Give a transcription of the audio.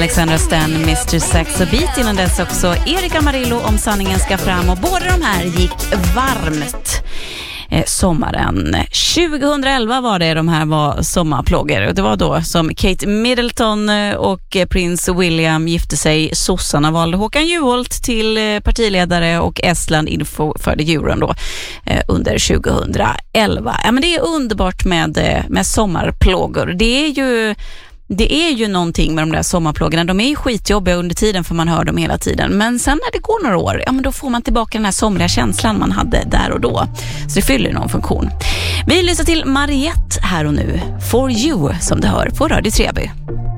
Alexandra Stan, Mr. Sex och Beat. Innan dess också Erik Amarillo, Om sanningen ska fram. Och båda de här gick varmt sommaren 2011 var det. De här var sommarplågor. Och det var då som Kate Middleton och prins William gifte sig. Sossarna valde Håkan Juholt till partiledare och Estland införde euron då under 2011. Ja, men det är underbart med sommarplågor. Det är ju någonting med de där sommarplågorna. De är ju skitjobbiga under tiden för man hör dem hela tiden. Men sen när det går några år, ja men då får man tillbaka den här somriga känslan man hade där och då. Så det fyller någon funktion. Vi lyssnar till Mariette här och nu. For You som det hör på Radio Treby.